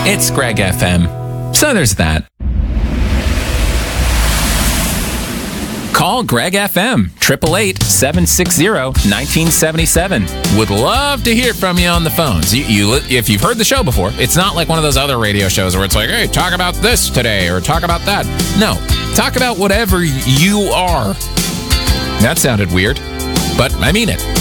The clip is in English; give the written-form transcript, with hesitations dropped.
It's Greg FM. So there's that. Call Greg FM, 888-760-1977. Would love to hear from you on the phones. If you've heard the show before, it's not like one of those other radio shows where it's like, hey, talk about this today or talk about that. No, talk about whatever you are. That sounded weird, but I mean it.